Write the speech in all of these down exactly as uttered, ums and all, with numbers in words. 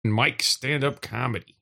Mike stand-up comedy.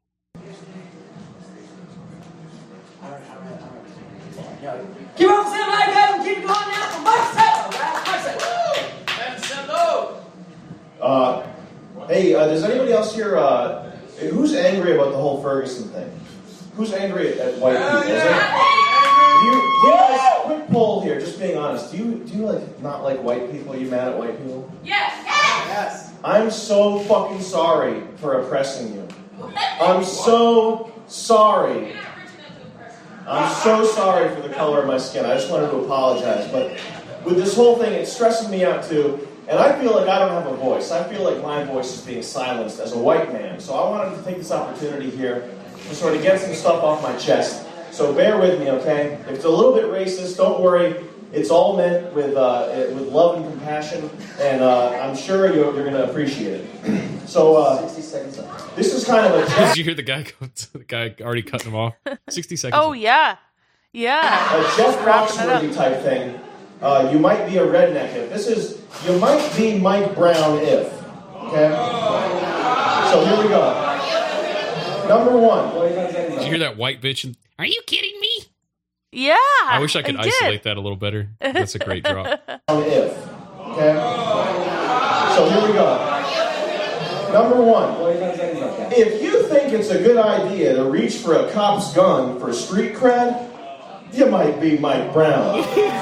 Keep on saying like that and keep going now for Mike Settle, guys. Mike Settle. Woo! Settle. Uh, hey, uh, does anybody else here, uh, who's angry about the whole Ferguson thing? Who's angry at, at white people? Is there, do you, do you guys, quick poll here, just being honest, do you, do you like, not like white people? Are you mad at white people? Yes. Yes. Yes. I'm so fucking sorry for oppressing you. I'm so sorry. I'm so sorry for the color of my skin. I just wanted to apologize. But with this whole thing, it's stressing me out too. And I feel like I don't have a voice. I feel like my voice is being silenced as a white man. So I wanted to take this opportunity here to sort of get some stuff off my chest. So bear with me, okay? If it's a little bit racist, don't worry. It's all meant with uh, with love and compassion, and uh, I'm sure you're, you're going to appreciate it. So, uh, sixty seconds left. This is kind of a... Did you hear the guy go to the guy already cutting him off? sixty seconds. Oh, yeah. Yeah. A Jeff Foxworthy type thing. Uh, you might be a redneck if. This is, you might be Mike Brown if. Okay? So here we go. Number one. Did you hear that white bitch? And, are you kidding me? Yeah. I wish I could I isolate that a little better. That's a great drop. If. Okay? So here we go. Number one. If you think it's a good idea to reach for a cop's gun for street cred, you might be Mike Brown.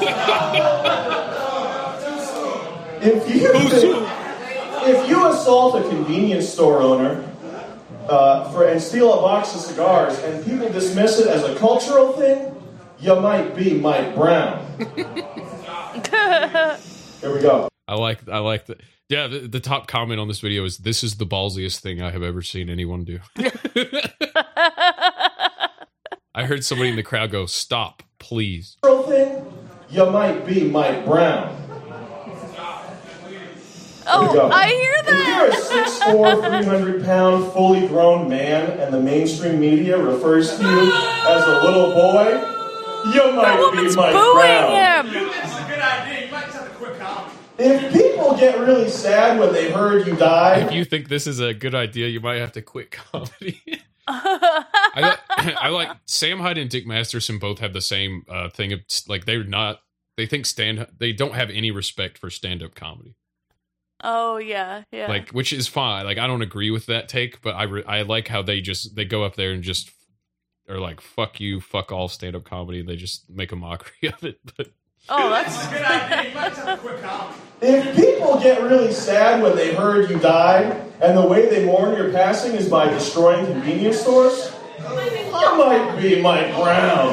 If you think, if you assault a convenience store owner uh, for and steal a box of cigars and people dismiss it as a cultural thing, you might be Mike Brown. Here we go. I like I like the yeah, the, the top comment on this video is, this is the ballsiest thing I have ever seen anyone do. I heard somebody in the crowd go, stop, please. Thing, you might be Mike Brown. Oh, I hear that. If you're a six foot four, three hundred pound, fully grown man and the mainstream media refers to you as a little boy, you might be Mike Brown. Him. This is a good idea. You might just have to quit comedy. If people get really sad when they heard you die... If you think this is a good idea, you might have to quit comedy. I, I like Sam Hyde and Dick Masterson both have the same uh, thing. Of, like, they're not... They think stand... They don't have any respect for stand-up comedy. Oh, yeah, yeah. Like, which is fine. Like, I don't agree with that take, but I, re- I like how they just... They go up there and just... Are like, fuck you, fuck all stand-up comedy. They just make a mockery of it. But oh, that's a good idea. You might just have to quit comedy. If people get really sad when they heard you die, and the way they mourn your passing is by destroying convenience stores, you might be Mike Brown.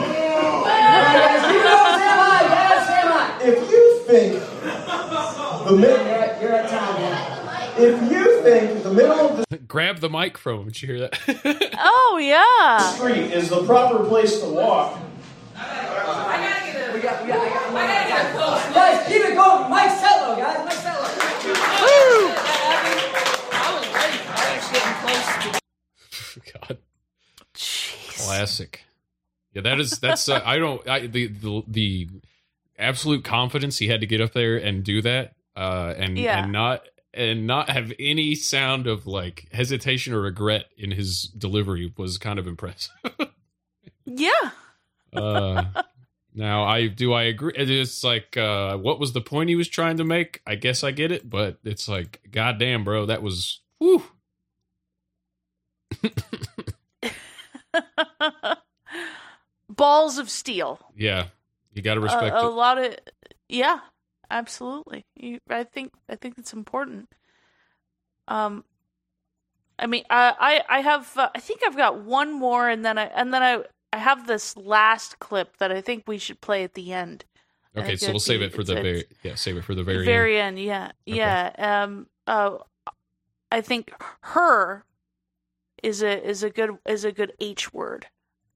If you think the middle, you're at time, man. If you think the middle of the grab the mic from him. Did you hear that? Oh, yeah. street is the proper place to walk. I gotta get it. We got, we got, I got, I gotta get it close. Guys, keep it going. Mike Settle, guys. Mike Settle. Woo! I was ready. I was getting close to God. Jeez. Classic. Yeah, that is, that's, uh, I don't, I, the, the, the absolute confidence he had to get up there and do that, uh, and, Yeah. and not, and not have any sound of like hesitation or regret in his delivery was kind of impressive. Yeah. uh, now I, do I agree? It's like, uh, what was the point he was trying to make? I guess I get it, but it's like, goddamn, bro, that was, whew. Balls of steel. Yeah. You got to respect a, a it. lot of, yeah, absolutely. You, I think, I think it's important. Um, I mean, I, I, I have, uh, I think I've got one more, and then I, and then I, I have this last clip that I think we should play at the end. Okay, so we'll save it for the very, yeah, save it for the very, very end. end. Yeah, Okay. yeah. Um, uh, I think her is a is a good is a good H word.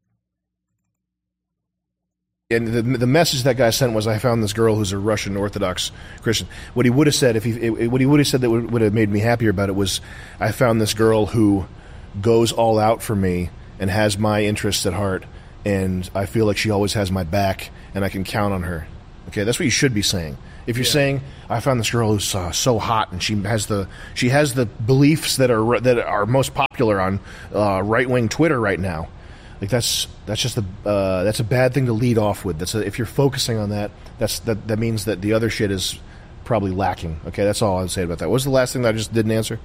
And the the message that guy sent was, I found this girl who's a Russian Orthodox Christian. What he would have said, if he it, what he would have said that would, would have made me happier about it was, I found this girl who goes all out for me and has my interests at heart, and I feel like she always has my back, and I can count on her. Okay, that's what you should be saying. If you're yeah. saying, I found this girl who's uh, so hot, and she has the she has the beliefs that are that are most popular on uh, right wing Twitter right now, like that's that's just a uh, that's a bad thing to lead off with. That's a, if you're focusing on that, that's that that means that the other shit is probably lacking. Okay, that's all I'd say about that. What was the last thing that I just didn't answer?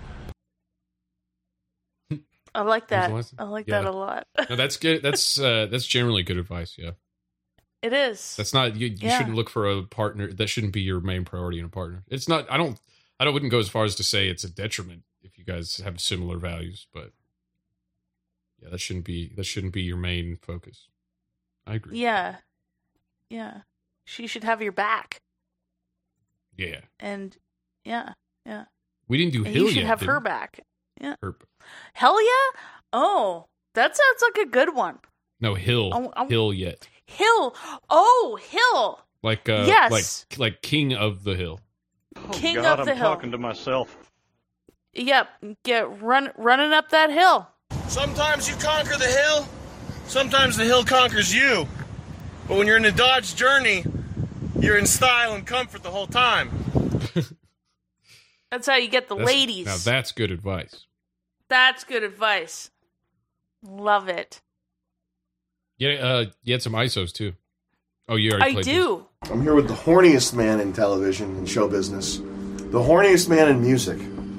I like that. I like yeah. that a lot. No, that's good. That's uh, that's generally good advice. Yeah. It is. That's not you. You yeah. shouldn't look for a partner. That shouldn't be your main priority in a partner. It's not. I don't. I don't. Wouldn't go as far as to say it's a detriment if you guys have similar values. But yeah, that shouldn't be. That shouldn't be your main focus. I agree. Yeah, yeah. She should have your back. Yeah. And yeah, yeah. We didn't do and Hill you should yet. have did her we? back. Yeah. Her. Hell yeah! Oh, that sounds like a good one. No, Hill. Oh, oh. Hill yet. Hill. Oh, Hill. Like uh yes. like like King of the Hill. King oh, God, of the I'm Hill. talking to myself. Yep. Get run running up that hill. Sometimes you conquer the hill, sometimes the hill conquers you. But when you're in a Dodge Journey, you're in style and comfort the whole time. That's how you get the that's, ladies. Now that's good advice. That's good advice. Love it. Yeah, uh, you had some I S Os too. Oh, you already I played do. This. I'm here with the horniest man in television and show business. The horniest man in music.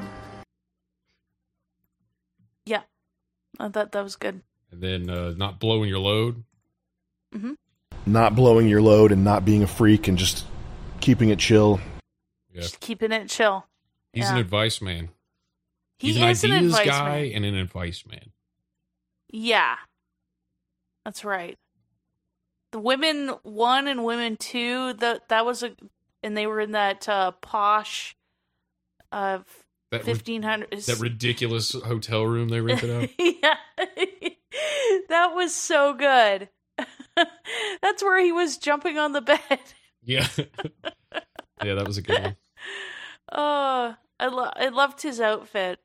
Yeah. I thought that was good. And then uh, not blowing your load. Mm-hmm. Not blowing your load and not being a freak and just keeping it chill. Yeah. Just keeping it chill. He's yeah. an advice man. He He's is an an ideas advice guy man. and an advice man. Yeah. That's right. The women one and women two, that that was a, and they were in that uh, posh, uh, that fifteen hundred. That ridiculous hotel room they rented out. Yeah, that was so good. That's where he was jumping on the bed. Yeah, yeah, that was a good one. Oh, I lo- I loved his outfit.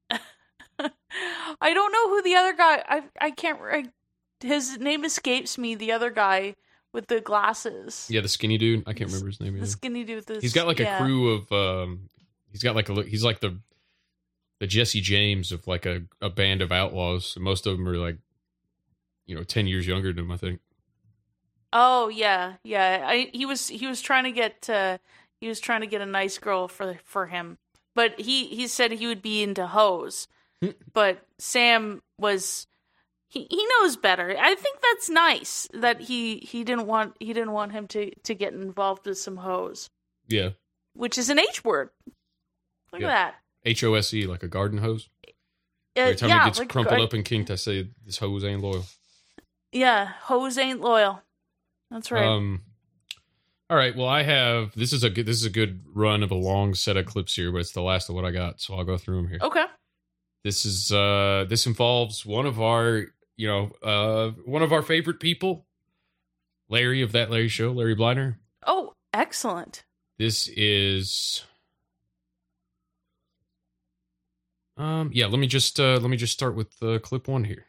I don't know who the other guy. I I can't. I, his name escapes me. The other guy with the glasses. Yeah, the skinny dude. I can't remember his name either. The skinny dude. With this, he's got like yeah. a crew of. Um, he's got like a. He's like the, the Jesse James of like a, a band of outlaws. Most of them are like, you know, ten years younger than him, I think. Oh yeah, yeah. I he was he was trying to get uh, he was trying to get a nice girl for for him, but he he said he would be into hoes. But Sam was he, he knows better. I think that's nice that he, he didn't want he didn't want him to, to get involved with some hoes. Yeah. Which is an H word. Look yeah. at that. H O S E, like a garden hose. Uh, Every time yeah, it gets like, crumpled uh, up and kinked, I say this hose ain't loyal. Yeah, hose ain't loyal. That's right. Um all right, well I have this is a good this is a good run of a long set of clips here, but it's the last of what I got, so I'll go through them here. Okay. This is uh this involves one of our, you know, uh one of our favorite people, Larry of That Larry Show, Larry Bliner. Oh, excellent. This is um yeah, let me just uh let me just start with uh, clip one here.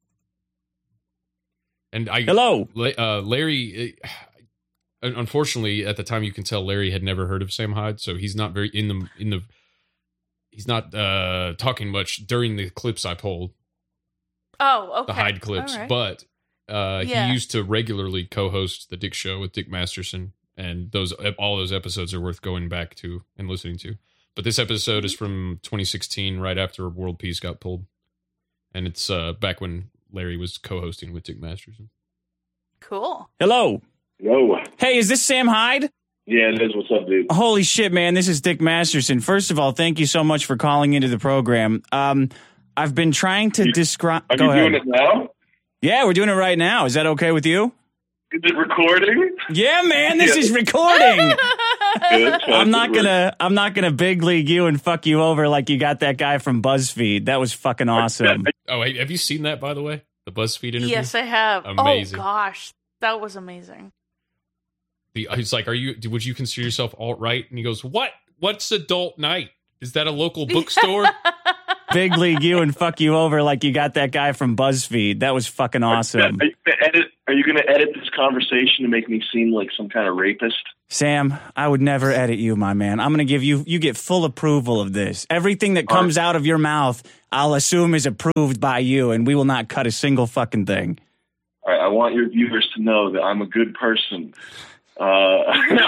And I Hello. Uh Larry uh, unfortunately at the time you can tell Larry had never heard of Sam Hyde, so he's not very in the in the He's not uh, talking much during the clips I pulled. Oh, okay. The Hyde clips. Right. But uh, yeah. he used to regularly co-host The Dick Show with Dick Masterson. And those all those episodes are worth going back to and listening to. But this episode mm-hmm. is from twenty sixteen, right after World Peace got pulled. And it's uh, back when Larry was co-hosting with Dick Masterson. Cool. Hello. Yo. Hey, is this Sam Hyde? Yeah, it is. What's up, dude? Holy shit, man. This is Dick Masterson. First of all, thank you so much for calling into the program. Um, I've been trying to describe... Are Go you ahead. doing it now? Yeah, we're doing it right now. Is that okay with you? Is it recording? Yeah, man, this is recording. Good, I'm not gonna I'm not gonna big league you and fuck you over like you got that guy from BuzzFeed. That was fucking awesome. Oh, hey, have you seen that, by the way? The BuzzFeed interview? Yes, I have. Amazing. Oh, gosh. That was amazing. The, he's like, "Are you? Would you consider yourself alt-right?" And he goes, "What? What's Adult Night? Is that a local bookstore?" big league you and fuck you over like you got that guy from BuzzFeed. That was fucking awesome. Are you gonna edit, are you going to edit this conversation to make me seem like some kind of rapist? Sam, I would never edit you, my man. I'm going to give you, you get full approval of this. Everything that comes out of your mouth, I'll assume is approved by you, and we will not cut a single fucking thing. All right, I want your viewers to know that I'm a good person. Uh,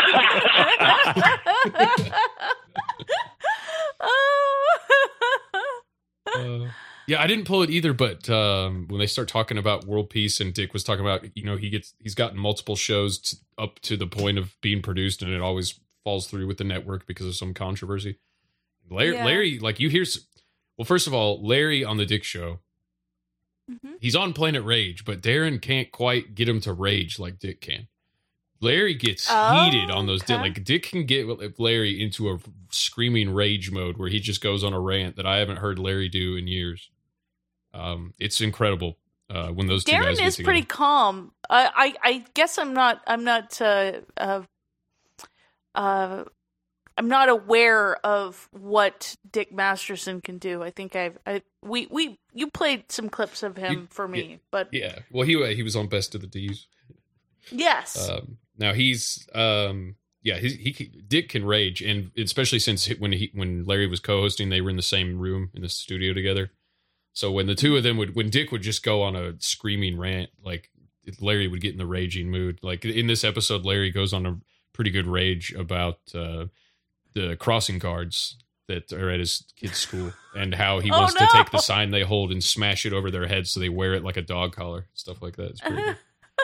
uh, yeah, I didn't pull it either, but um, when they start talking about world peace and Dick was talking about, you know, he gets he's gotten multiple shows to, up to the point of being produced, and it always falls through with the network because of some controversy. Larry, Yeah. Larry like you hear, well, first of all, Larry on the Dick Show, Mhm. he's on Planet Rage, but Darren can't quite get him to rage like Dick can. Larry gets Oh, heated on those. okay. Like Dick can get Larry into a screaming rage mode where he just goes on a rant that I haven't heard Larry do in years. Um, it's incredible uh, when those two guys Darren get is together. pretty calm. I, I, I guess I'm not. I'm not. Uh, uh, uh, I'm not aware of what Dick Masterson can do. I think I've. I we we you played some clips of him You- for me, yeah, but Yeah, well, he he was on Best of the D's. yes, Um, now he's um, yeah, he, he Dick can rage, and especially since when he when Larry was co-hosting, they were in the same room in the studio together. So when the two of them would, when Dick would just go on a screaming rant, like Larry would get in the raging mood. Like in this episode, Larry goes on a pretty good rage about uh, the crossing guards that are at his kid's school and how he Oh, wants no. to take the sign they hold and smash it over their heads so they wear it like a dog collar, stuff like that. It's pretty good.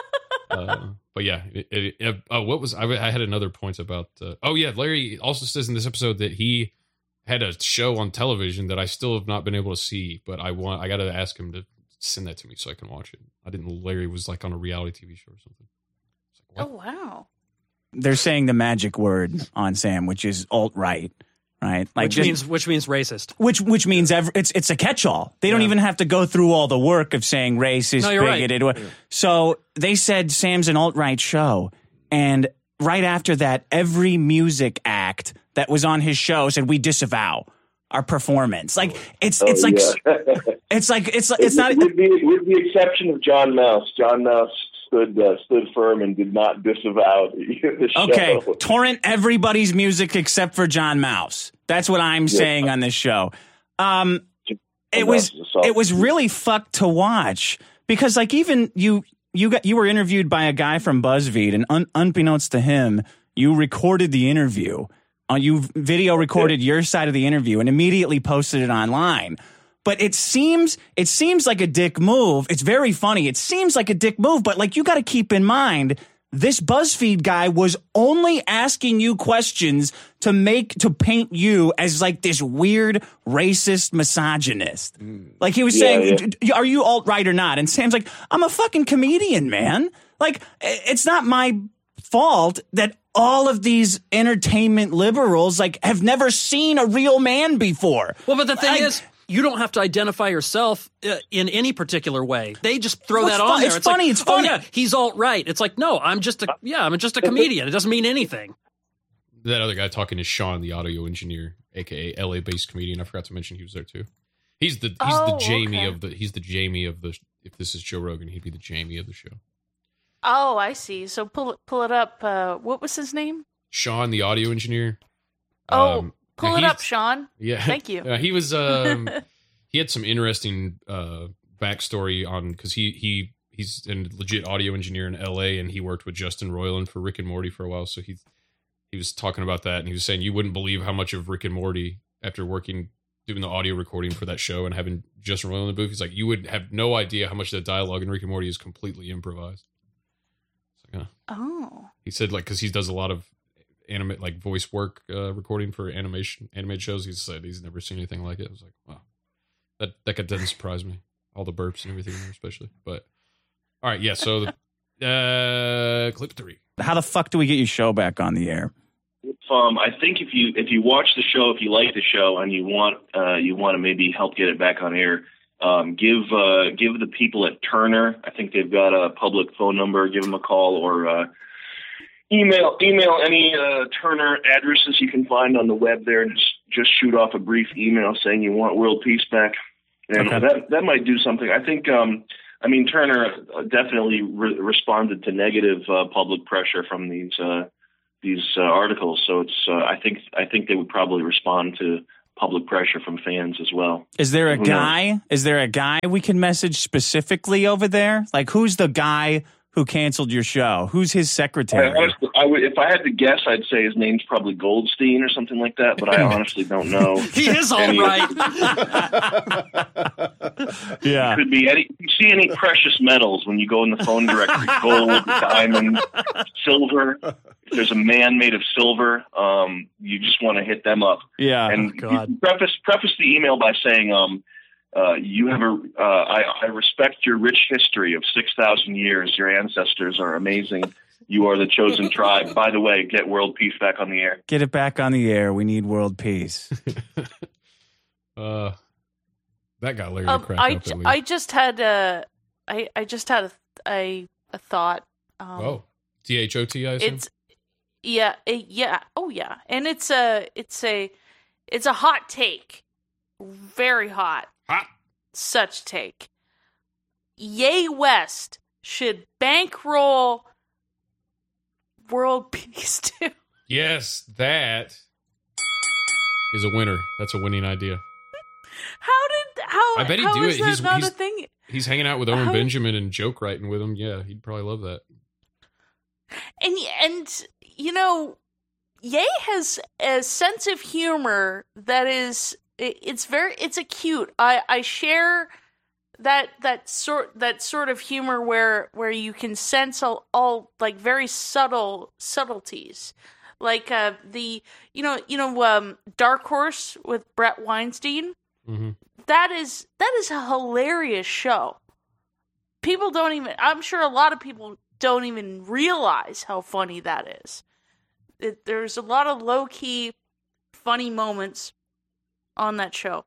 Uh, but yeah, it, it, it, oh, what was I, I had another point about? Uh, oh yeah, Larry also says in this episode that he had a show on television that I still have not been able to see, but I want I got to ask him to send that to me so I can watch it. I didn't know Larry was like on a reality T V show or something. It's like, oh what? wow. They're saying the magic word on Sam, which is alt-right, right? Like which just- means which means racist. Which which means ev- it's it's a catch-all. They don't Yeah. even have to go through all the work of saying racist, No, you're right. bigoted. So they said Sam's an alt-right show, and right after that, every music act that was on his show said we disavow our performance. Like it's oh, it's like yeah. it's like it's it's not. with, the, with the exception of John Mouse. John Mouse stood uh, stood firm and did not disavow the, the show. Okay, torrent everybody's music except for John Mouse. That's what I'm saying on this show. Um, it was it was really fucked to watch because like even you you got you were interviewed by a guy from BuzzFeed and un, unbeknownst to him, you recorded the interview. Uh, you video recorded your side of the interview and immediately posted it online. But it seems it seems like a dick move. It's very funny. It seems like a dick move, but like you got to keep in mind this BuzzFeed guy was only asking you questions to make to paint you as like this weird racist misogynist. Like he was Yeah, saying, yeah. "Are you alt-right or not?" And Sam's like, "I'm a fucking comedian, man. Like it's not my fault that all of these entertainment liberals like have never seen a real man before." Well, but the thing I- is, you don't have to identify yourself uh, in any particular way. They just throw Well, that it's on fu- there. it's funny, like, it's funny. Oh yeah, he's alt right. It's like no, I'm just a yeah, I'm just a comedian. It doesn't mean anything. That other guy talking is Sean, the audio engineer, aka L A based comedian. I forgot to mention he was there too. He's the he's Oh, the Jamie okay. of the he's the Jamie of the if this is Joe Rogan, he'd be the Jamie of the show. Oh, I see. So pull it pull it up. Uh, what was his name? Sean, the audio engineer. Oh, Um, pull now it up, he's- Sean. Yeah, Thank you. Uh, he was um, he had some interesting uh, backstory on because he he he's a legit audio engineer in L A and he worked with Justin Roiland for Rick and Morty for a while. So he he was talking about that and he was saying you wouldn't believe how much of Rick and Morty after working doing the audio recording for that show and having Justin Roiland in the booth. He's like you would have no idea how much of the dialogue in Rick and Morty is completely improvised. It's like, uh, Oh. he said like because he does a lot of animate like voice work uh, recording for animation animated shows. He said he's never seen anything like it. I was like, wow, that that doesn't surprise me. All the burps and everything, in there especially. But all right, yeah. So the, uh, clip three. How the fuck do we get your show back on the air? Um, I think if you if you watch the show, if you like the show, and you want uh, you want to maybe help get it back on air, um, give uh, give the people at Turner. I think they've got a public phone number. Give them a call, or uh, email email any uh, Turner addresses you can find on the web there, and just, just shoot off a brief email saying you want world peace back. And Okay. that that might do something. I think, um, I mean, Turner definitely re- responded to negative uh, public pressure from these uh, these uh, articles. So it's uh, I think I think they would probably respond to public pressure from fans as well. Is there a Who knows? guy? Is there a guy we can message specifically over there? Like, who's the guy who canceled your show? Who's his secretary? I honestly, I would, if I had to guess, I'd say his name's probably Goldstein or something like that, but I honestly don't know. He is all Any- right. Yeah. Could be any. You see any precious metals when you go in the phone directory? Gold, diamond, silver. If there's a man made of silver, um, you just want to hit them up. Yeah. And Oh, God. you preface preface the email by saying, um, uh, "You have a. Uh, I, I respect your rich history of six thousand years. Your ancestors are amazing. You are the chosen tribe. By the way, get world peace back on the air." Get it back on the air. We need world peace. uh, that got Larry Um, to crack I, up j- at least. I just had a, I, I just had a, a, a thought. Um, oh, T H O T, I assume? It's yeah, it, yeah, oh yeah, and it's a, it's a, it's a hot take, very hot, Hot. such take. Ye West should bankroll world peace too. Yes, that is a winner. That's a winning idea. How did how? I bet he'd how do is it. that He's- not he's- a thing? He's hanging out with Owen How- Benjamin and joke writing with him. Yeah, he'd probably love that. And and you know, Ye has a sense of humor that is it, it's very it's acute. I I share that that sort that sort of humor where where you can sense all, all like very subtle subtleties. Like uh the you know you know um Dark Horse with Brett Weinstein. Mm-hmm. That is that is a hilarious show. People don't even I'm sure a lot of people don't even realize how funny that is. It, there's a lot of low-key funny moments on that show.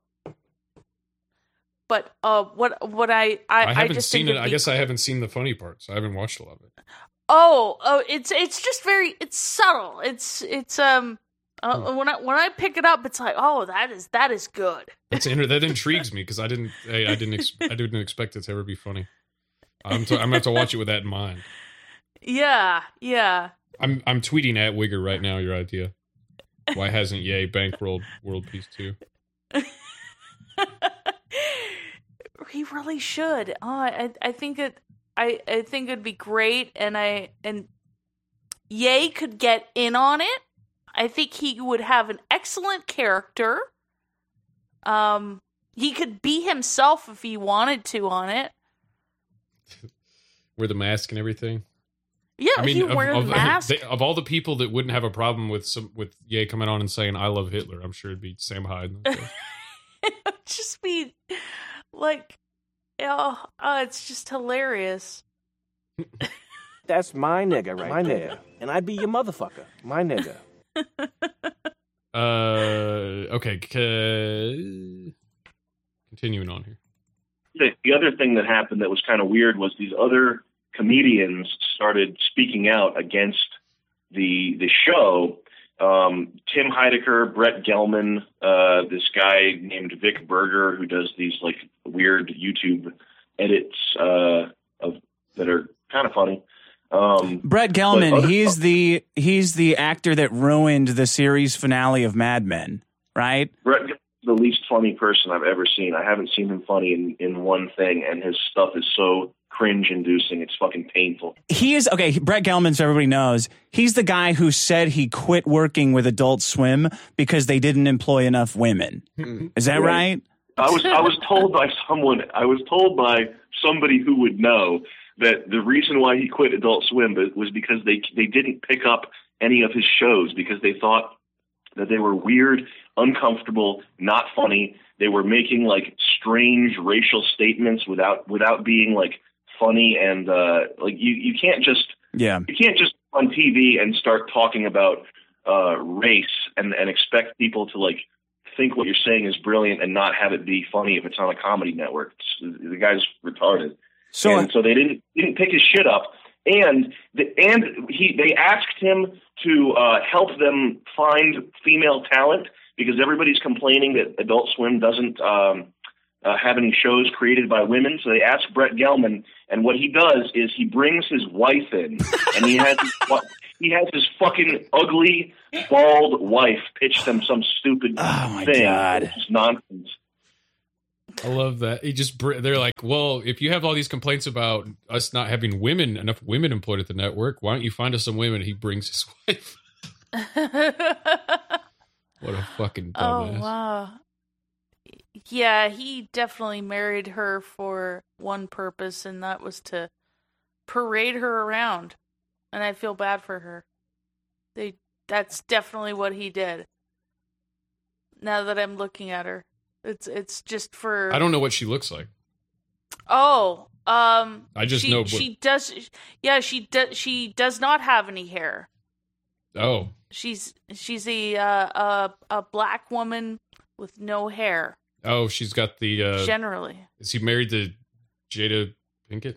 But uh what what I I, I haven't just seen think it. it'd I be guess I haven't seen the funny parts. I haven't watched a lot of it. Oh, oh, it's it's just very it's subtle. It's it's um uh, when I when I pick it up, it's like, oh, that is that is good. That's inter- that intrigues me because I didn't I, I didn't ex- I didn't expect it to ever be funny. I'm t- I'm gonna have to watch it with that in mind. Yeah, yeah. I'm I'm tweeting at Wigger right now your idea. Why hasn't Ye bankrolled World Peace two? He really should. Oh, I I think it I I think it'd be great, and I and Ye could get in on it. I think he would have an excellent character. Um, he could be himself if he wanted to on it. Wear the mask and everything. Yeah, I mean, he of, wear the of, mask. they- of all the people that wouldn't have a problem with some with Ye coming on and saying "I love Hitler," I'm sure it'd be Sam Hyde. It would just be like, oh, oh, it's just hilarious. That's my nigga, right? My nigga. And I'd be your motherfucker. My nigga. Uh, okay. C- continuing on here. The, the other thing that happened that was kind of weird was these other comedians started speaking out against the the show. Um, Tim Heidecker, Brett Gelman, uh, this guy named Vic Berger who does these like weird YouTube edits uh, of that are kind of funny. Um, Brett Gelman, but other- he's the he's the actor that ruined the series finale of Mad Men, right? Brett Gelman's the least funny person I've ever seen. I haven't seen him funny in, in one thing, and his stuff is so cringe-inducing. It's fucking painful. He is okay. Brett Gelman, so everybody knows, he's the guy who said he quit working with Adult Swim because they didn't employ enough women. Is that right? I was I was told by someone. I was told by somebody who would know that the reason why he quit Adult Swim was because they they didn't pick up any of his shows because they thought that they were weird, uncomfortable, not funny. They were making like strange racial statements without without being like funny, and uh, like you you can't just Yeah. you can't just on T V and start talking about uh, race and and expect people to like think what you're saying is brilliant and not have it be funny if it's on a comedy network. It's, the guy's retarded. So and so they didn't didn't pick his shit up, And the, and he they asked him to uh, help them find female talent because everybody's complaining that Adult Swim doesn't um, uh, have any shows created by women. So they asked Brett Gelman, and what he does is he brings his wife in, and he has his, he has his fucking ugly, bald wife pitch them some stupid oh my thing, God. which is nonsense. I love that. He just they're like, well, if you have all these complaints about us not having women, enough women employed at the network, why don't you find us some women? He brings his wife. What a fucking dumbass. Oh, wow. Yeah, he definitely married her for one purpose, and that was to parade her around. And I feel bad for her. They that's definitely what he did. Now that I'm looking at her. It's it's just for I don't know what she looks like. Oh, um I just she, know what... she does yeah, she does she does not have any hair. Oh. She's she's a uh, a a black woman with no hair. Oh, she's got the uh generally. Is he married to Jada Pinkett?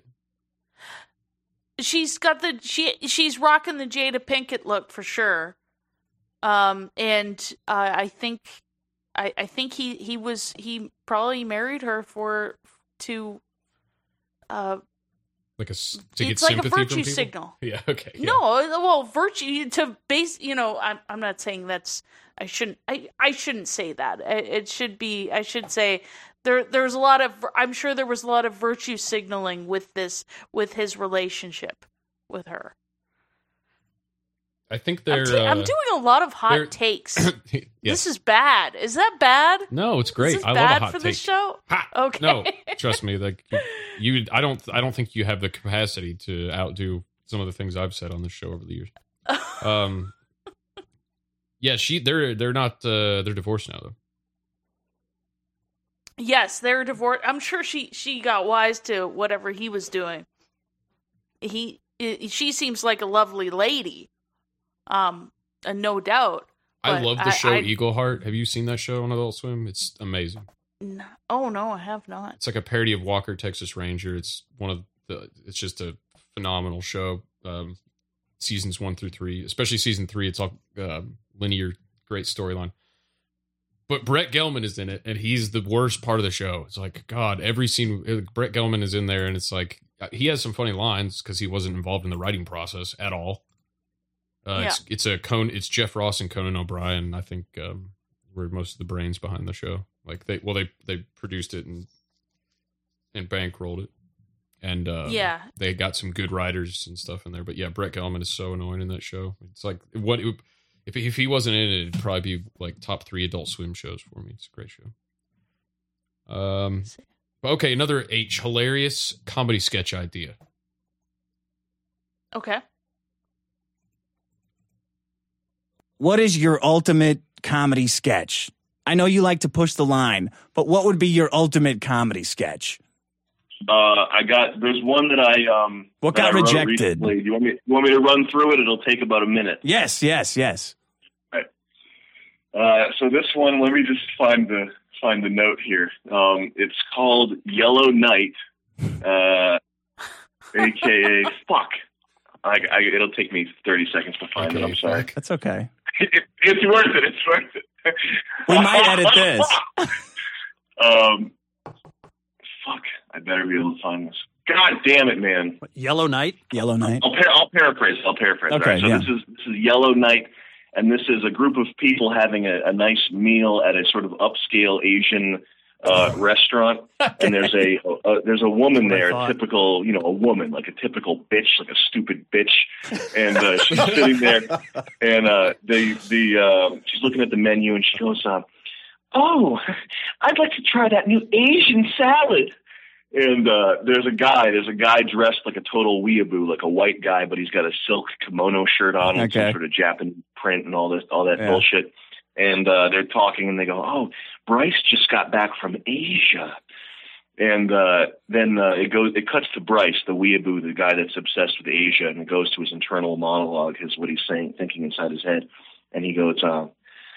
She's got the she she's rocking the Jada Pinkett look for sure. Um and uh, I think I, I think he, he was he probably married her for to uh like a to get it's like sympathy a virtue from people? signal. Yeah, okay. Yeah. No, well, virtue to base. You know, I'm I'm not saying that's I shouldn't I, I shouldn't say that. It should be I should say there there's a lot of I'm sure there was a lot of virtue signaling with this with his relationship with her. I think they're. I'm, ta- uh, I'm doing a lot of hot takes. yes. This is bad. Is that bad? No, it's great. Is this I bad love a hot for take. this show? Hot. Okay. No, trust me. Like you, you, I don't. I don't think you have the capacity to outdo some of the things I've said on this show over the years. um. Yeah, she. They're. They're not. Uh, they're divorced now, though. Yes, they're divorced. I'm sure she she got wise to whatever he was doing. He. She seems like a lovely lady. Um. Uh, no doubt. I love the I, show I, Eagle Heart. Have you seen that show on Adult Swim? It's amazing. No, oh no, I have not. It's like a parody of Walker, Texas Ranger. It's one of the. It's just a phenomenal show. Um, seasons one through three, especially season three. It's all uh, linear, great storyline. But Brett Gelman is in it, and he's the worst part of the show. It's like, God, every scene, Brett Gelman is in there, and it's like he has some funny lines because he wasn't involved in the writing process at all. Uh, yeah. It's it's a Conan, it's Jeff Ross and Conan O'Brien. I think um, were most of the brains behind the show. Like they, well, they they produced it and and bankrolled it, and uh, yeah, they got some good writers and stuff in there. But yeah, Brett Gelman is so annoying in that show. It's like what it, if if he wasn't in it, it'd probably be like top three Adult Swim shows for me. It's a great show. Um, okay, another H hilarious comedy sketch idea. Okay. What is your ultimate comedy sketch? I know you like to push the line, but what would be your ultimate comedy sketch? Uh, I got, there's one that I, um, what that got I wrote rejected? recently. Do you want me, you want me to run through it? It'll take about a minute. Yes, yes, yes. Right. Uh, so this one, let me just find the, find the note here. Um, it's called Yellow Night, uh, A K A fuck. I, I, it'll take me thirty seconds to find okay, it. I'm sorry. That's okay. It, it's worth it. It's worth it. We might edit this. um, fuck. I better be able to find this. God damn it, man. Yellow Night? Yellow Night. I'll, par- I'll paraphrase. I'll paraphrase. Okay, All right, so yeah. this is this is Yellow Night, and this is a group of people having a, a nice meal at a sort of upscale Asian uh, restaurant, Okay. and there's a, a there's a woman That's what I there, thought. typical, you know, a woman, like a typical bitch, like a stupid bitch, and uh, she's sitting there, and uh, the the uh, she's looking at the menu, and she goes, uh, "Oh, I'd like to try that new Asian salad." And uh, there's a guy, there's a guy dressed like a total weeaboo, like a white guy, but he's got a silk kimono shirt on with Okay. some sort of Japanese print and all this, all that Yeah. bullshit. And uh, they're talking, and they go, "Oh, Bryce just got back from Asia." And uh, then uh, it goes, it cuts to Bryce, the weeaboo, the guy that's obsessed with Asia, and it goes to his internal monologue, his what he's saying, thinking inside his head, and he goes, uh,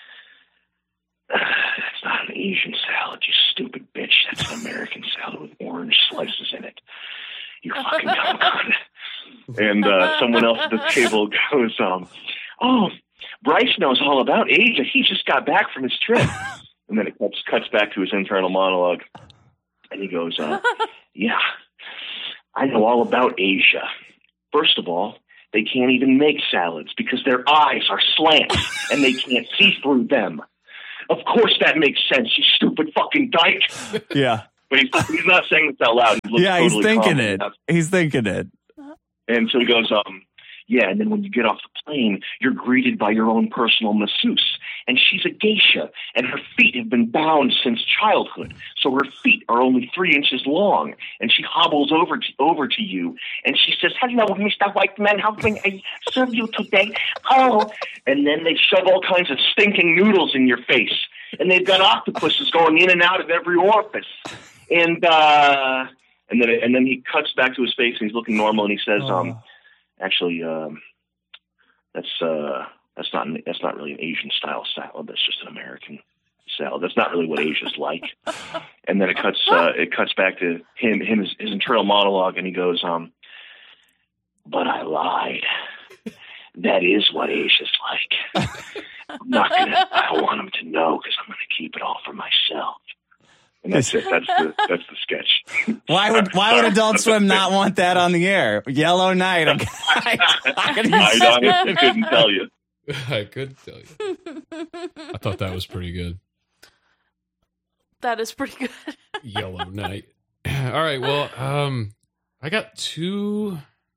"That's not an Asian salad, you stupid bitch. That's an American salad with orange slices in it. You fucking dumb cunt." And uh, someone else at the table goes, um, oh, Bryce knows all about Asia. He just got back from his trip. And then it cuts, cuts back to his internal monologue. And he goes, uh, yeah, I know all about Asia. First of all, they can't even make salads because their eyes are slant and they can't see through them. Of course that makes sense, you stupid fucking dyke. Yeah. But he's, he's not saying this out loud. He yeah, totally he's thinking calm. it. He's thinking it. And so he goes, um, yeah, and then when you get off the plane, you're greeted by your own personal masseuse. And she's a geisha, and her feet have been bound since childhood. So her feet are only three inches long. And she hobbles over to, over to you, and she says, hello, Mister White Man, how can I serve you today? Oh, and then they shove all kinds of stinking noodles in your face. And they've got octopuses going in and out of every orifice. And uh, and then and then he cuts back to his face, and he's looking normal, and he says, oh. um, actually, um, that's uh, that's not an, that's not really an Asian style salad. That's just an American salad. That's not really what Asia's like. And then it cuts uh, it cuts back to him him his, his internal monologue, and he goes, um, but I lied. That is what Asia's like. I'm not gonna. I don't want him to know because I'm gonna keep it all for myself. And that's it. That's the that's the sketch. Why would why would Adult Swim not want that on the air? Yellow Night. I, I, I, I couldn't tell you. I couldn't tell you. I thought that was pretty good. That is pretty good. Yellow Night. All right. Well, um, I got two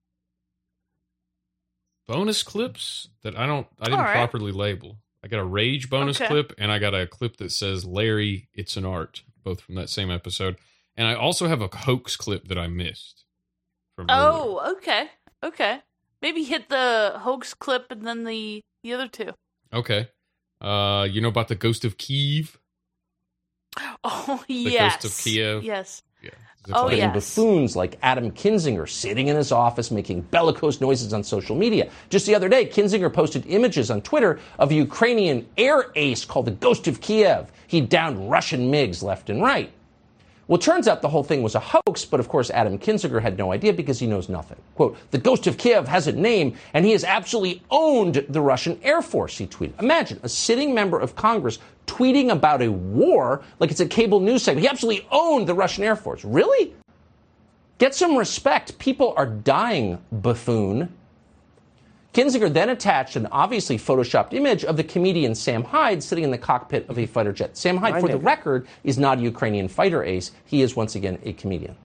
bonus clips that I don't. I didn't right. properly label. I got a rage bonus okay. clip, and I got a clip that says Larry, it's an art, both from that same episode. And I also have a hoax clip that I missed. From oh, earlier. okay. Okay. Maybe hit the hoax clip and then the, the other two. Okay. Uh, you know about the Ghost of Kiev? Oh, the yes. Ghost of Kiev? Yes. Yeah. Oh, Getting yes. buffoons like Adam Kinzinger sitting in his office making bellicose noises on social media. Just the other day, Kinzinger posted images on Twitter of a Ukrainian air ace called the Ghost of Kiev. He downed Russian MiGs left and right. Well, it turns out the whole thing was a hoax, but of course Adam Kinzinger had no idea because he knows nothing. Quote, the Ghost of Kiev has a name, and he has absolutely owned the Russian Air Force, he tweeted. Imagine a sitting member of Congress tweeting about a war like it's a cable news segment. He absolutely owned the Russian Air Force. Really? Get some respect. People are dying, buffoon. Kinzinger then attached an obviously photoshopped image of the comedian Sam Hyde sitting in the cockpit of a fighter jet. Sam Hyde, My for nigga. the record, is not a Ukrainian fighter ace. He is, once again, a comedian.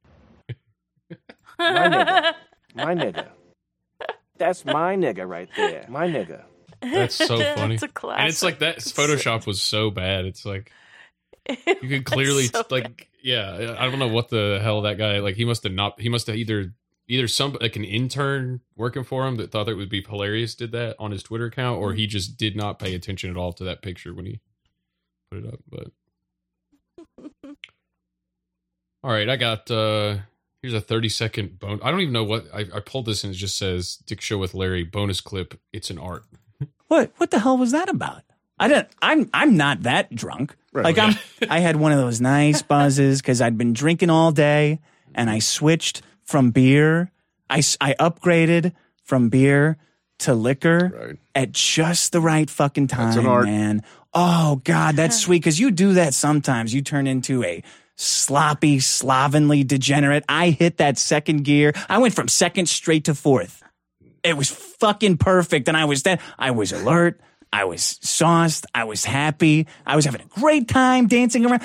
My nigga. My nigga. That's my nigga right there. My nigga. That's so funny. It's a classic. And it's like that Photoshop was so bad. It's like you could clearly so like bad. yeah, I don't know what the hell that guy like he must have not he must have either either some like an intern working for him that thought that it would be hilarious did that on his Twitter account, or he just did not pay attention at all to that picture when he put it up. But all right, I got uh here's a thirty second bone. I don't even know what I, I pulled this and it just says Dick Show with Larry bonus clip. It's an art. What what the hell was that about? I didn't. I'm I'm not that drunk. Right. Like I'm. I had one of those nice buzzes because I'd been drinking all day, and I switched from beer. I I upgraded from beer to liquor Right. at just the right fucking time, That's an art. man. Oh God, that's sweet because you do that sometimes. You turn into a sloppy, slovenly degenerate. I hit that second gear. I went from second straight to fourth. It was fucking perfect, and I was that. I was alert. I was sauced. I was happy. I was having a great time dancing around.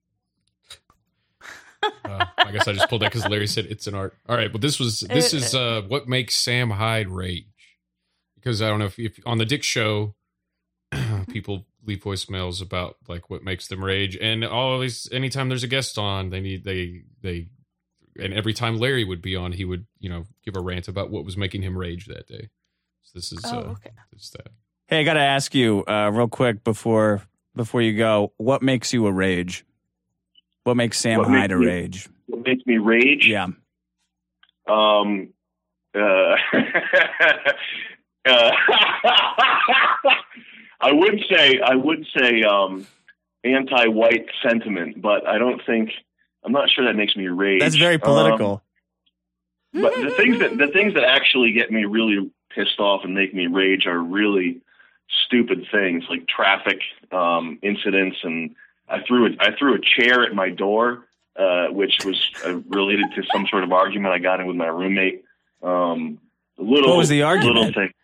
Uh, I guess I just pulled that because Larry said it's an art. All right, but this was this is uh, what makes Sam Hyde rage. Because I don't know if, if on the Dick Show, people leave voicemails about like what makes them rage, and always anytime there's a guest on, they need they they, and every time Larry would be on, he would you know give a rant about what was making him rage that day. So this is Oh, uh, okay. this that. Hey, I got to ask you uh, real quick before before you go. What makes you a rage? What makes Sam What Hyde makes a me- rage? What makes me rage? Yeah. Um. Uh, uh, I would say I would say um, anti-white sentiment, but I don't think I'm not sure that makes me rage. That's very political. But the things that the things that actually get me really pissed off and make me rage are really stupid things like traffic um, incidents. And I threw a, I threw a chair at my door, uh, which was uh, related to some sort of argument I got in with my roommate. Um, little, what was the argument? Little thing.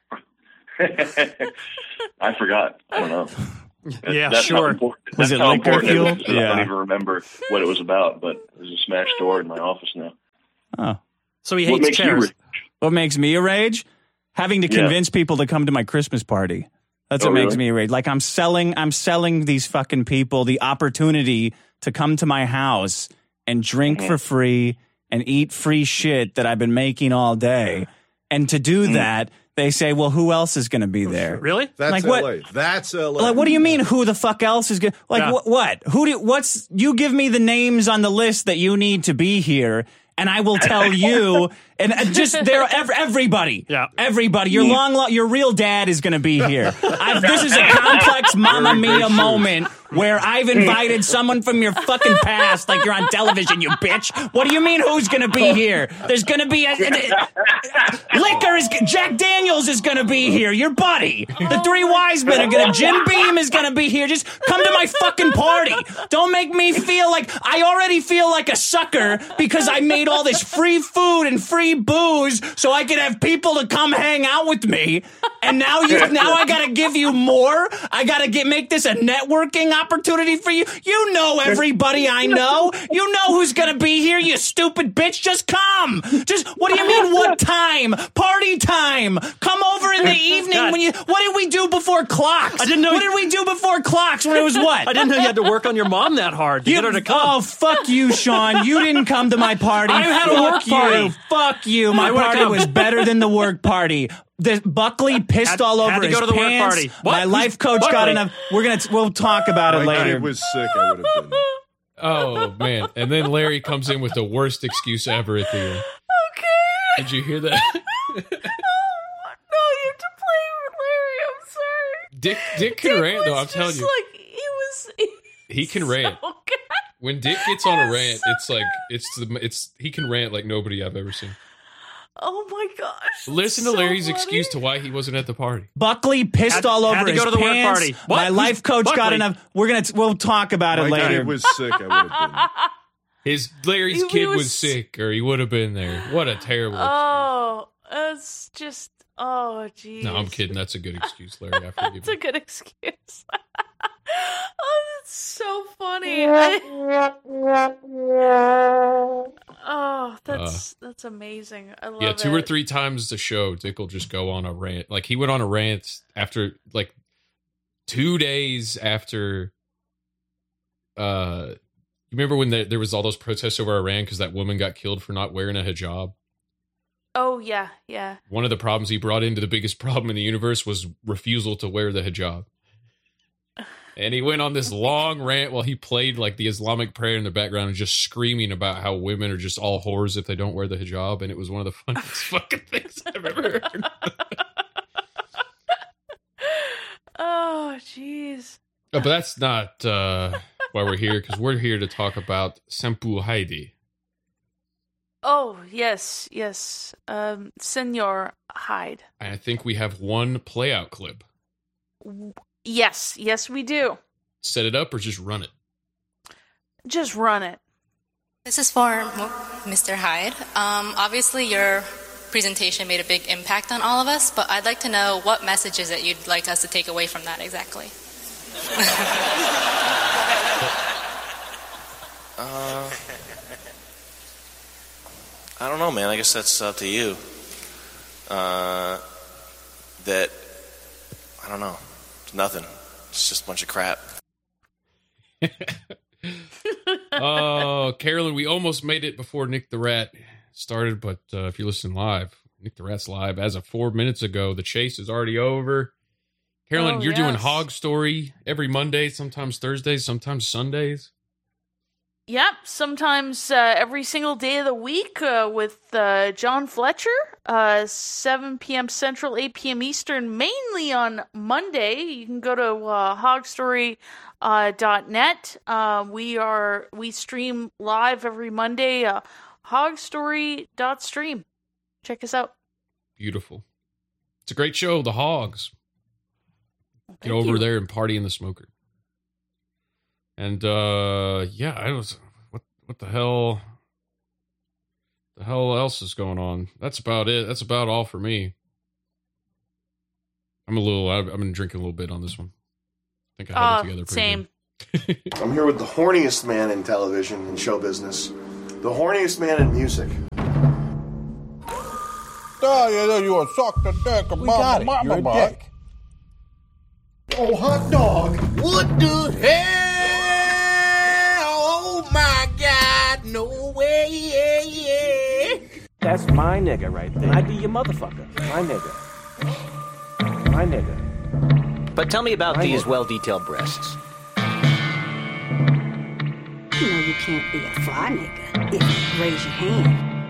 I forgot. I don't know. Yeah, that's sure. How important, was that's it how liquor fuel? It is. I Yeah. don't even remember what it was about, but there's a smashed door in my office now. Oh. So he What hates makes you chairs. rage? What makes me a rage? Having to Yeah. convince people to come to my Christmas party. That's Oh, what makes really? me a rage. Like I'm selling, I'm selling these fucking people the opportunity to come to my house and drink Mhm. for free and eat free shit that I've been making all day. And to do Mm. that, they say, well, who else is going to be there? Really? That's Like L A. what- That's L A. Like, what do you mean? Who the fuck else is going? Like, Yeah. what? What? Who do? What's? You give me the names on the list that you need to be here, and I will tell you. And uh, just there, ev- everybody, Yeah. everybody. Your long, lo- your real dad is going to be here. I've, this is a complex Mamma Mia moment where I've invited someone from your fucking past, like you're on television, you bitch. What do you mean? Who's going to be here? There's going to be a, a, liquor is Jack Daniels is going to be here. Your buddy, the three wise men are going to. Jim Beam is going to be here. Just come to my fucking party. Don't make me feel like I already feel like a sucker because I made all this free food and free booze so I could have people to come hang out with me. And now you, now I got to give you more. I got to get make this a networking opportunity for you. You know everybody I know. You know who's going to be here. You stupid bitch. Just come. Just what do you mean? What time? Party time. Come over in the evening God. when you. What did we do before clocks? I didn't know What you- did we do before clocks when it was what? I didn't know you had to work on your mom that hard to You- get her to come. Oh, fuck you, Sean. You didn't come to my party. I had a Fuck work you. party. Fuck you. My I would've party come. was better than the work party. The Buckley pissed Had- all over had to his go to the work pants. party. What? My Who's life coach got Buckley? enough. We're gonna. We'll talk about it My later. kid was sick. I would have been. Oh man! And then Larry comes in with the worst excuse ever at the end. Okay. Did you hear that? No, you have to play with Larry. I'm sorry. Dick Dick can Dick rant though. was I'm telling just you, like he was. he can rant. So good. When Dick gets on a rant, it's like it's the it's he can rant like nobody I've ever seen. Oh my gosh! Listen to so Larry's funny. excuse to why he wasn't at the party. Buckley pissed Had- all over had to his go to the work pants. party. What? My Who's life coach got Buckley? enough. We're gonna. We'll talk about it My later. kid was sick. I would have been. His Larry's He- he kid was, was- sick, or he would have been there. What a terrible. Oh, it's just. Oh, geez. No, I'm kidding. That's a good excuse, Larry. I forgive That's you. a good excuse. Oh, that's so funny. I- oh, that's that's amazing. I love Yeah, two it. or three times the show, Dick will just go on a rant. Like he went on a rant after like two days after. Uh, you remember when there, there was all those protests over Iran because that woman got killed for not wearing a hijab? Oh yeah, yeah. One of the problems he brought into the biggest problem in the universe was refusal to wear the hijab. And he went on this long rant while he played like the Islamic prayer in the background and just screaming about how women are just all whores if they don't wear the hijab. And it was one of the funniest fucking things I've ever heard. Oh, jeez. Uh, but that's not uh, why we're here, because we're here to talk about Sempu Heidi. Oh yes, yes. Um, Senor Hyde. And I think we have one playout clip. Yes, yes, we do. Set it up or just run it? Just run it. This is for Mister Hyde. Um, obviously, your presentation made a big impact on all of us, but I'd like to know what messages that you'd like us to take away from that exactly. uh, I don't know, man. I guess that's up to you. Uh, that, I don't know. It's nothing. It's just a bunch of crap. Oh, Carolyn, we almost made it before Nick the Rat started, but uh, if you listen live, Nick the Rat's live as of four minutes ago. The chase is already over. Carolyn, Oh, you're doing yes. Hog Story every Monday, sometimes Thursdays, sometimes Sundays. Yep, sometimes uh, every single day of the week uh, with uh, John Fletcher, uh, seven p.m. Central, eight p.m. Eastern, mainly on Monday. You can go to uh, hog story dot net. Uh, we are we stream live every Monday, uh, hog story dot stream. Check us out. Beautiful. It's a great show, The Hogs. Get Thank over you. there and party in the smoker. And uh yeah, I was what what the hell the hell else is going on? That's about it. That's about all for me. I'm a little I've, I've been drinking a little bit on this one. I think I had Oh, it together pretty same. good. I'm here with the horniest man in television and show business. The horniest man in music. Oh, yeah, you want to suck the dick of We mama, got it. mama You're a butt. dick. Oh, hot dog. What the hell? Oh my God, no way, yeah, yeah. That's my nigga right there. I'd be your motherfucker. My nigga. My nigga. But tell me about My these nigga. well-detailed breasts. You know you can't be a fly nigga if you raise your hand.